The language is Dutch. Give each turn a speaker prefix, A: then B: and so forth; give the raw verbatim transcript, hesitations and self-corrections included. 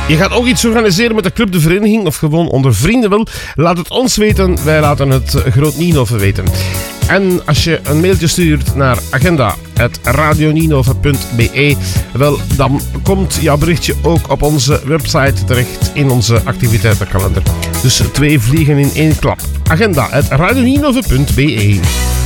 A: Je gaat ook iets organiseren met de club, de vereniging of gewoon onder vrienden wil. Laat het ons weten. Wij laten het Groot Nienhoven weten. En als je een mailtje stuurt naar agenda apenstaartje radio nienhoven punt b e, wel, dan komt jouw berichtje ook op onze website terecht in onze activiteitenkalender. Dus twee vliegen in één klap. agenda apenstaartje radio nienhoven punt b e.